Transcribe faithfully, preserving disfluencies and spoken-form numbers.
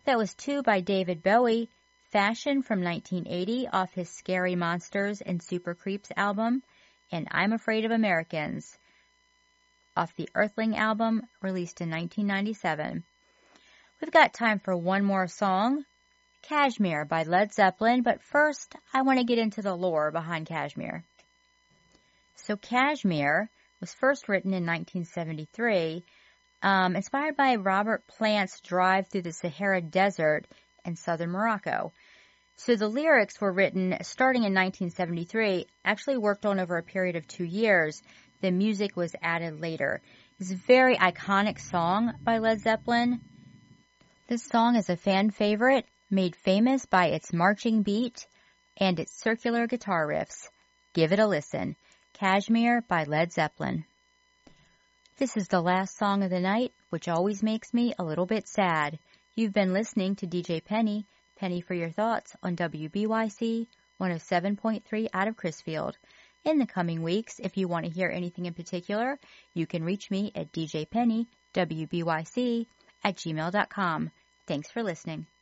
That was Two by David Bowie, Fashion from nineteen eighty off his Scary Monsters and Super Creeps album, and I'm Afraid of Americans off the Earthling album released in nineteen ninety-seven. We've got time for one more song, Kashmir by Led Zeppelin, but first I want to get into the lore behind Kashmir. So Kashmir was first written in nineteen seventy-three, um, inspired by Robert Plant's drive through the Sahara Desert in southern Morocco. So the lyrics were written starting in nineteen seventy-three, actually worked on over a period of two years. The music was added later. It's a very iconic song by Led Zeppelin. This song is a fan favorite, made famous by its marching beat and its circular guitar riffs. Give it a listen. Kashmir by Led Zeppelin. This is the last song of the night, which always makes me a little bit sad. You've been listening to D J Penny, Penny for Your Thoughts on W B Y C one oh seven point three out of Crisfield. In the coming weeks, if you want to hear anything in particular, you can reach me at djpenny, W B Y C, at gmail dot com. Thanks for listening.